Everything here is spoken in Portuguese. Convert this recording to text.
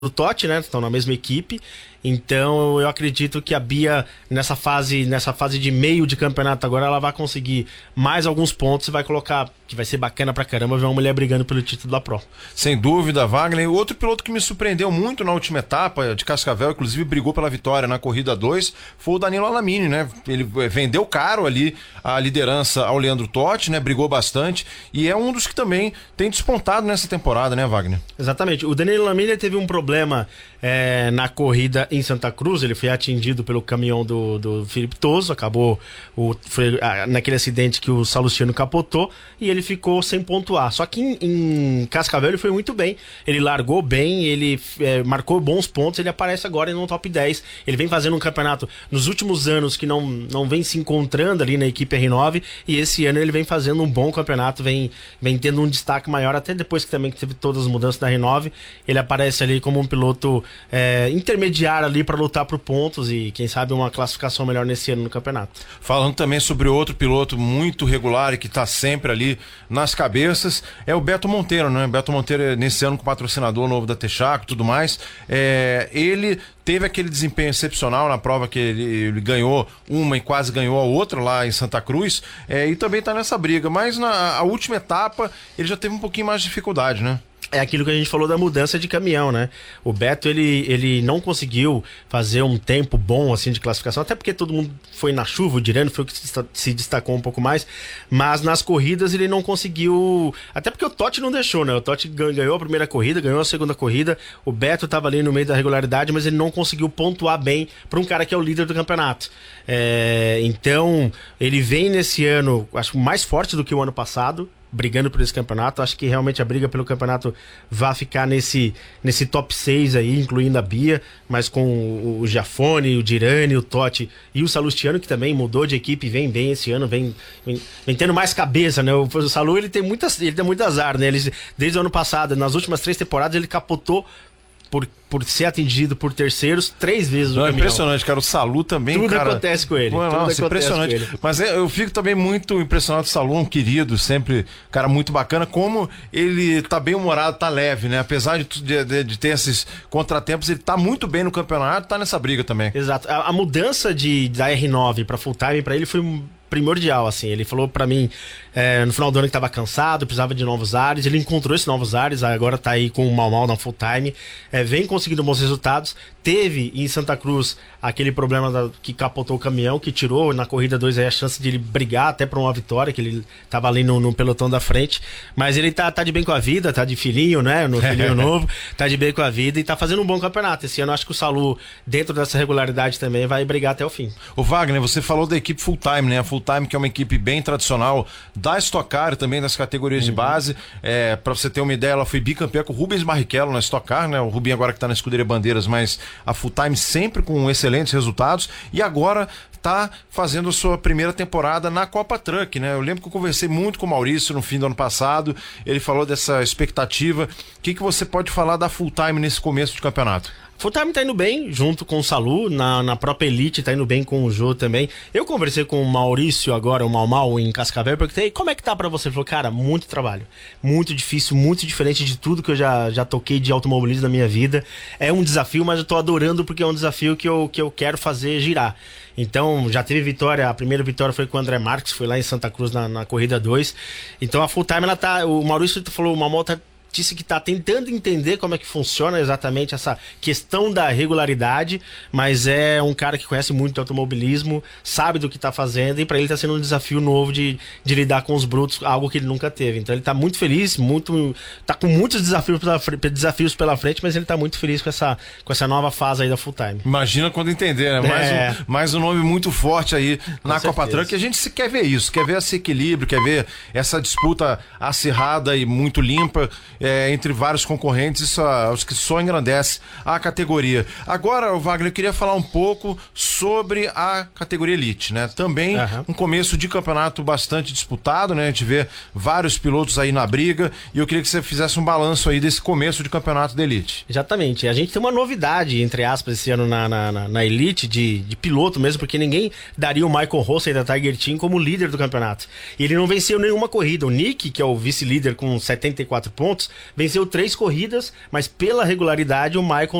Totti, né? Estão na mesma equipe. Então eu acredito que a Bia, nessa fase de meio de campeonato agora, ela vai conseguir mais alguns pontos e vai colocar, que vai ser bacana pra caramba, ver uma mulher brigando pelo título da Pro. Sem dúvida, Wagner. Outro piloto que me surpreendeu muito na última etapa de Cascavel, inclusive brigou pela vitória na corrida 2, foi o Danilo Alamini, né? Ele vendeu caro ali a liderança ao Leandro Totti, né? Brigou bastante e é um dos que também tem despontado nessa temporada, né, Wagner? Exatamente. O Danilo Alamini teve um problema na corrida em Santa Cruz. Ele foi atingido pelo caminhão do Felipe Toso, foi naquele acidente que o Salustiano capotou e ele ficou sem pontuar. Só que em Cascavel ele foi muito bem, ele largou bem, ele marcou bons pontos, ele aparece agora no top 10. Ele vem fazendo um campeonato nos últimos anos que não vem se encontrando ali na equipe R9, e esse ano ele vem fazendo um bom campeonato, vem tendo um destaque maior, até depois que também teve todas as mudanças da R9. Ele aparece ali como um piloto intermediário ali para lutar por pontos e quem sabe uma classificação melhor nesse ano no campeonato. Falando também sobre outro piloto muito regular e que está sempre ali nas cabeças, é o Beto Monteiro, né? Beto Monteiro nesse ano com patrocinador novo da Texaco e tudo mais, ele teve aquele desempenho excepcional na prova que ele ganhou uma e quase ganhou a outra lá em Santa Cruz, e também está nessa briga, mas na última etapa ele já teve um pouquinho mais de dificuldade, né? É aquilo que a gente falou da mudança de caminhão, né? O Beto, ele não conseguiu fazer um tempo bom, assim, de classificação, até porque todo mundo foi na chuva, o Dirano foi o que se destacou um pouco mais, mas nas corridas ele não conseguiu, até porque o Totti não deixou, né? O Totti ganhou a primeira corrida, ganhou a segunda corrida, o Beto tava ali no meio da regularidade, mas ele não conseguiu pontuar bem para um cara que é o líder do campeonato. Então, ele vem nesse ano, acho mais forte do que o ano passado, brigando por esse campeonato. Acho que realmente a briga pelo campeonato vai ficar nesse top 6 aí, incluindo a Bia, mas com o Giafone, o Dirani, o Totti e o Salustiano, que também mudou de equipe, vem bem esse ano, vem tendo mais cabeça, né? O Salu, ele tem muito azar, né? Desde o ano passado, nas últimas 3 temporadas, ele capotou por ser atingido por terceiros 3 vezes no caminhão. Impressionante, cara. O Salu também, tudo acontece com ele. Nossa, impressionante. Mas eu fico também muito impressionado com o Salu, um querido, sempre, cara, muito bacana, como ele tá bem humorado, tá leve, né? Apesar de ter esses contratempos, ele tá muito bem no campeonato, tá nessa briga também. Exato. A mudança da R9 pra full time, pra ele foi primordial, assim. Ele falou pra mim no final do ano que tava cansado, precisava de novos ares. Ele encontrou esses novos ares, agora tá aí com o Mal na full time, vem conseguindo bons resultados. Teve em Santa Cruz aquele problema que capotou o caminhão, que tirou na corrida 2 aí a chance de ele brigar até pra uma vitória, que ele tava ali no pelotão da frente, mas ele tá de bem com a vida, tá de filhinho, né, no filhinho novo, tá de bem com a vida e tá fazendo um bom campeonato. Esse ano acho que o Salu, dentro dessa regularidade também, vai brigar até o fim. O Wagner, você falou da equipe full time, né? A full time, que é uma equipe bem tradicional da Stock Car, também das categorias de base. Pra você ter uma ideia, ela foi bicampeã com o Rubens Barrichello na Stock Car, né? O Rubinho agora que tá na Escuderia Bandeiras, mas a full time sempre com excelentes resultados, e agora tá fazendo a sua primeira temporada na Copa Truck, né? Eu lembro que eu conversei muito com o Maurício no fim do ano passado, ele falou dessa expectativa. O que você pode falar da full time nesse começo de campeonato? Full time tá indo bem, junto com o Salu, na própria Elite tá indo bem com o Jô também. Eu conversei com o Maurício agora, o Mal em Cascavel, perguntei como é que tá pra você? Ele falou, cara, muito trabalho, muito difícil, muito diferente de tudo que eu já toquei de automobilismo na minha vida. É um desafio, mas eu tô adorando porque é um desafio que eu quero fazer girar. Então, já teve vitória, a primeira vitória foi com o André Marques, foi lá em Santa Cruz na corrida 2. Então a full time, ela tá, o Maurício falou, o Mal disse que está tentando entender como é que funciona exatamente essa questão da regularidade, mas é um cara que conhece muito de automobilismo, sabe do que está fazendo, e para ele está sendo um desafio novo de lidar com os brutos, algo que ele nunca teve. Então ele está muito feliz, tá com muitos desafios pela frente, mas ele está muito feliz com essa nova fase aí da full time. Imagina quando entender, né? Mais um nome muito forte aí na Copa Truck. A gente quer ver isso, quer ver esse equilíbrio, quer ver essa disputa acirrada e muito limpa entre vários concorrentes, isso acho que só engrandece a categoria. Agora, Wagner, eu queria falar um pouco sobre a categoria Elite, né? Também um começo de campeonato bastante disputado, né? A gente vê vários pilotos aí na briga, e eu queria que você fizesse um balanço aí desse começo de campeonato da Elite. Exatamente, a gente tem uma novidade, entre aspas, esse ano na Elite, de piloto mesmo, porque ninguém daria o Michael Rossi da Tiger Team como líder do campeonato. E ele não venceu nenhuma corrida. O Nick, que é o vice-líder com 74 pontos, venceu 3 corridas, mas pela regularidade o Maicon